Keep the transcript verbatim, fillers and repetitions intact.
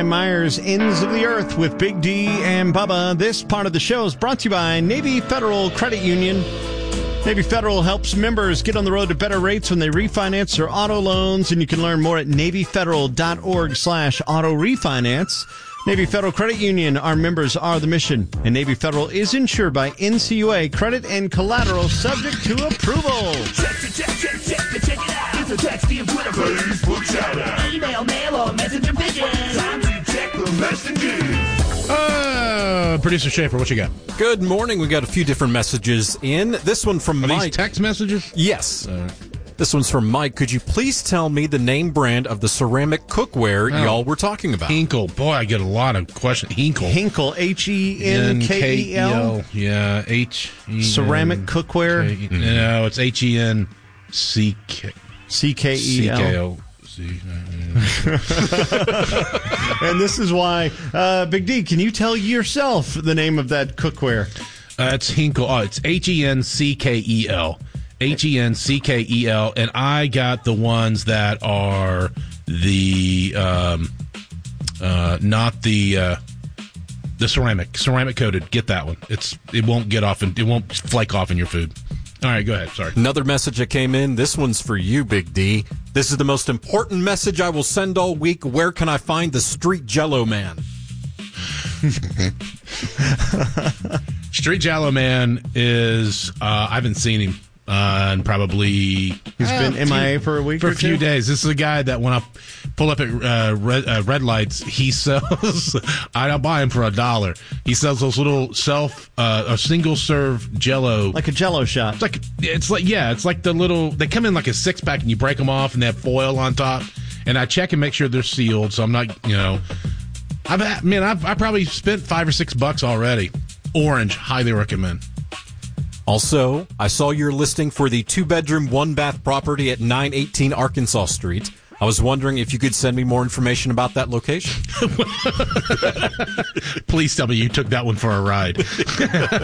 Jeremiah Myers, Ends of the Earth with Big D and Bubba. This part of the show is brought to you by Navy Federal Credit Union. Navy Federal helps members get on the road to better rates when they refinance their auto loans, and you can learn more at NavyFederal.org slash auto refinance. Navy Federal Credit Union, our members are the mission, and Navy Federal is insured by N C U A, credit and collateral subject to approval. Check, check, check, check, check, check it out. It's a text, the Twitter, Facebook shout out. Email, mail, or messenger pigeon. Time to check the messages. Uh, Producer Schaefer, what you got? Good morning. We got a few different messages in. This one from Are Mike. these text messages? Yes. Uh, This one's from Mike. Could you please tell me the name brand of the ceramic cookware Oh. y'all were talking about? Hinkle. Boy, I get a lot of questions. Hinkle. Hinkle, H E N K E L. Yeah, H E N Ceramic cookware. K- No, it's H E N C K C K C E K L. O. C- And this is why, uh, Big D, can you tell yourself the name of that cookware? Uh, it's Hinkle. Oh, it's H E N C K E L. H E N C K E L. And I got the ones that are the, um, uh, not the, uh, the ceramic, ceramic coated. Get that one. It's, it won't get off and it won't flake off in your food. All right, go ahead. Sorry. Another message that came in. This one's for you, Big D. This is the most important message I will send all week. Where can I find the Street Jello Man? Street Jello Man is, uh, I haven't seen him. Uh, and probably He's been M I A for a week for or a few two? days. This is a guy that when I pull up at uh, red, uh, red lights, he sells. I don't buy him for a dollar. He sells those little self, uh, a single serve Jello, Like a Jello shot. It's like it's like yeah, it's like the little. They come in like a six pack, and you break them off, and they have foil on top. And I check and make sure they're sealed, so I'm not, you know. I've man, I've I probably spent five or six bucks already. Orange, highly recommend. Also, I saw your listing for the two-bedroom, one-bath property at nine eighteen Arkansas Street. I was wondering if you could send me more information about that location. Please tell me you took that one for a ride.